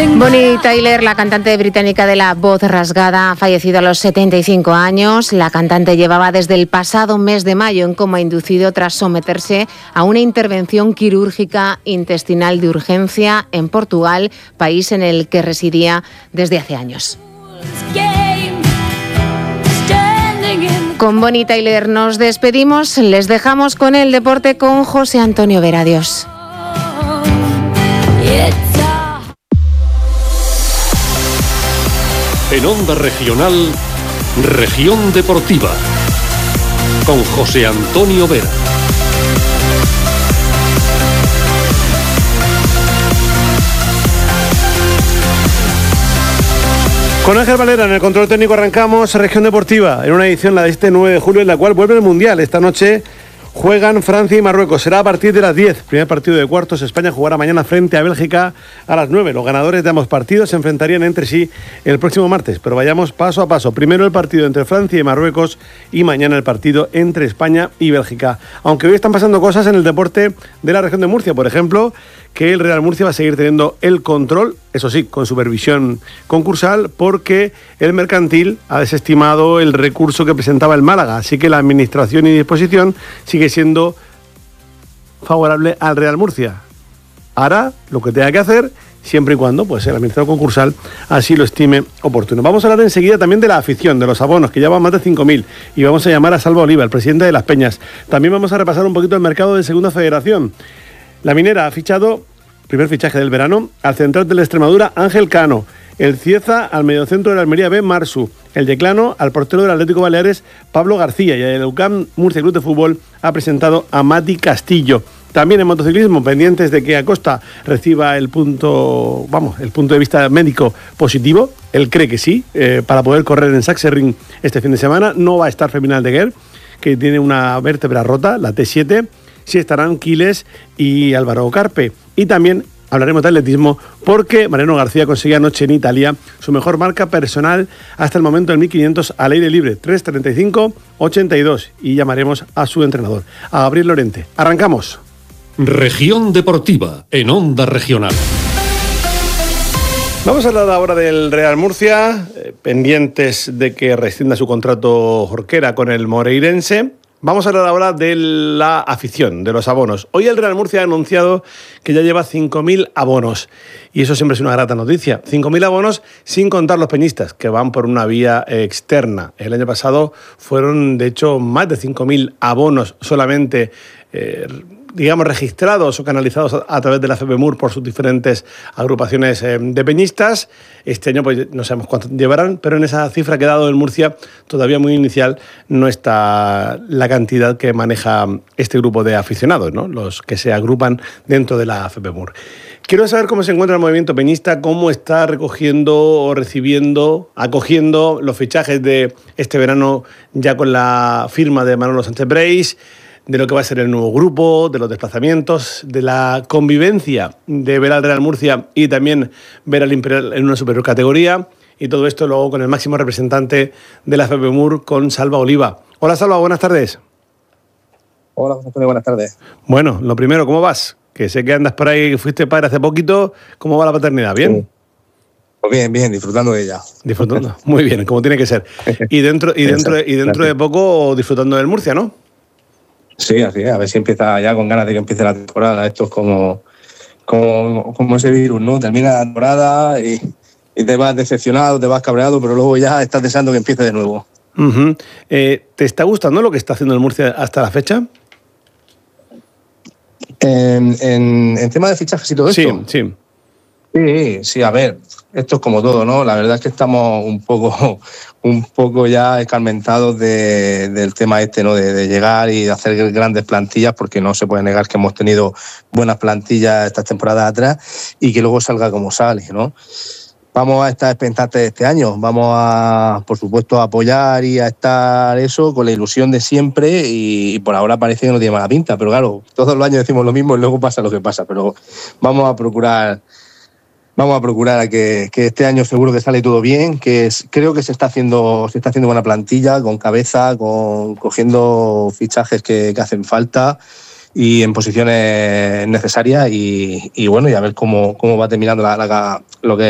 Bonnie Tyler, la cantante británica de la voz rasgada, ha fallecido a los 75 años. La cantante llevaba desde el pasado mes de mayo en coma inducido tras someterse a una intervención quirúrgica intestinal de urgencia en Portugal, país en el que residía desde hace años. Con Bonnie Tyler nos despedimos, les dejamos con el deporte con José Antonio Vera. Adiós. En Onda Regional, Región Deportiva, con José Antonio Vera. Con Ángel Valera en el control técnico arrancamos Región Deportiva en una edición, la de este 9 de julio, en la cual vuelve el Mundial. Esta noche juegan Francia y Marruecos. Será a partir de las 10. Primer partido de cuartos. España jugará mañana frente a Bélgica a las 9. Los ganadores de ambos partidos se enfrentarían entre sí el próximo martes. Pero vayamos paso a paso. Primero el partido entre Francia y Marruecos y mañana el partido entre España y Bélgica. Aunque hoy están pasando cosas en el deporte de la región de Murcia. Por ejemplo, que el Real Murcia va a seguir teniendo el control, eso sí, con supervisión concursal, porque el Mercantil ha desestimado el recurso que presentaba el Málaga. Así que la administración y disposición sigue siendo favorable al Real Murcia. Hará lo que tenga que hacer, siempre y cuando pues, el administrador concursal así lo estime oportuno. Vamos a hablar enseguida también de la afición, de los abonos, que ya van más de 5.000, y vamos a llamar a Salva Oliva, el presidente de Las Peñas. También vamos a repasar un poquito el mercado de Segunda Federación. La Minera ha fichado, primer fichaje del verano, al central de la Extremadura, Ángel Cano. El Cieza al mediocentro de la Almería B, Marsu. El Yeclano al portero del Atlético Baleares, Pablo García. Y el UCAM Murcia Club de Fútbol ha presentado a Mati Castillo. También en motociclismo, pendientes de que Acosta reciba el punto de vista médico positivo. Él cree que sí, para poder correr en Sachsenring este fin de semana. No va a estar Fermín Aldeguer, que tiene una vértebra rota, la T7. Sí estarán Quiles y Álvaro Carpe. Y también hablaremos de atletismo porque Mariano García conseguía anoche en Italia su mejor marca personal hasta el momento del 1500 al aire libre, 3:35:82. Y llamaremos a su entrenador, a Gabriel Lorente. Arrancamos. Región Deportiva en Onda Regional. Vamos a hablar ahora del Real Murcia, pendientes de que rescinda su contrato Jorquera con el moreirense. Vamos a hablar ahora de la afición, de los abonos. Hoy el Real Murcia ha anunciado que ya lleva 5.000 abonos. Y eso siempre es una grata noticia. 5.000 abonos sin contar los peñistas, que van por una vía externa. El año pasado fueron, de hecho, más de 5.000 abonos solamente registrados o canalizados a través de la FEPEMUR por sus diferentes agrupaciones de peñistas. Este año pues no sabemos cuánto llevarán, pero en esa cifra que ha dado el Murcia, todavía muy inicial, no está la cantidad que maneja este grupo de aficionados, ¿no? Los que se agrupan dentro de la FEPEMUR. Quiero saber cómo se encuentra el movimiento peñista, cómo está recogiendo o acogiendo los fichajes de este verano ya con la firma de Manolo Sánchez Breis, de lo que va a ser el nuevo grupo, de los desplazamientos, de la convivencia de ver al Real Murcia y también ver al Imperial en una superior categoría. Y todo esto luego con el máximo representante de la FEPEMUR, con Salva Oliva. Hola Salva, buenas tardes. Hola José Antonio, buenas tardes. Bueno, lo primero, ¿cómo vas? Que sé que andas por ahí, que fuiste padre hace poquito. ¿Cómo va la paternidad? ¿Bien? Sí. Pues bien, disfrutando de ella. Disfrutando, muy bien, como tiene que ser. Y dentro de poco disfrutando del Murcia, ¿no? Sí, así es. A ver si empieza ya con ganas de que empiece la temporada. Esto es como ese virus, ¿no? Termina la temporada y te vas decepcionado, te vas cabreado, pero luego ya estás deseando que empiece de nuevo. Uh-huh. ¿Te está gustando lo que está haciendo el Murcia hasta la fecha? En tema de fichajes y todo esto. Sí, a ver, esto es como todo, ¿no? La verdad es que estamos un poco ya escarmentados del tema este, ¿no? De llegar y de hacer grandes plantillas, porque no se puede negar que hemos tenido buenas plantillas estas temporadas atrás y que luego salga como sale, ¿no? Vamos a estar expectantes este año, vamos a, por supuesto, a apoyar y a estar eso con la ilusión de siempre y por ahora parece que no tiene mala pinta, pero claro, todos los años decimos lo mismo y luego pasa lo que pasa, pero vamos a procurar que este año seguro que sale todo bien, creo que se está haciendo buena plantilla, con cabeza, cogiendo fichajes que hacen falta y en posiciones necesarias y bueno, y a ver cómo va terminando lo que